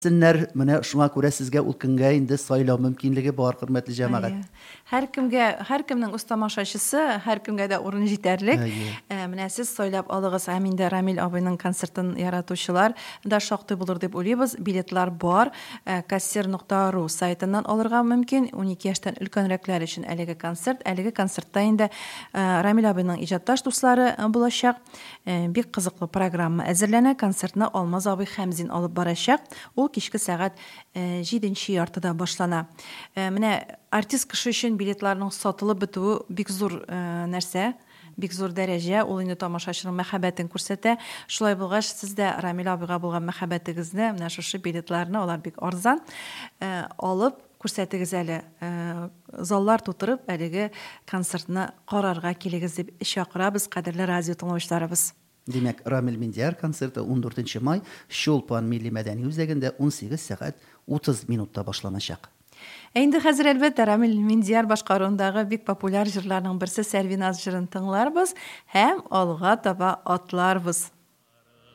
Сеннәр менә шуңа күрә сезгә ул көнгә инде сайлау мөмкинлеге бар, хөрмәтле җәмәгать. Һәркемнең үз тамашачысы, һәркемгә дә урын җитәрлек. Менә сез сайлап алыгыз, һәм инде Рамил абыйның концертын яратучылар да шактый булыр дип уйлыйбыз. Билетлар бар. Kassir.ru сайтыннан алырга мөмкин. 12 яшьтән өлкәнрәкләр өчен әлеге концерт. Әлеге концертта инде Рамил абыйның иҗатташ дуслары булачак. Бик кызыклы программа әзерләнә. Концертны Алмаз абый Хәмзин алып барачак. Ул кичке сәгать 7:30 яртыда башлана. Менә артист кеше өчен билетларның сатылып бетүе бик зур нәрсә, бик зур дәрәҗә. Ул инде тамашачының мәхәббәтен күрсәтә. Шулай булгач, сез дә Рамил абыйга булган мәхәббәтегезне менә шушы билетларны, алар бик арзан, алып күрсәтегез әле. Заллар тутырып, әлеге концертны карарга килегез дип чакырабыз, кадерле радио тыңлаучыларыбыз. Димәк, Рамил Миндияр концерты 14 май Чолпан милли мәдәни үзәгендә 18:30 башланачак. Инде хәзер әлбәттә Рамил Миндияр башкаруындагы бик популяр җырларның берсе Сәрвиназ җырын тыңларбыз һәм алга таба атларбыз.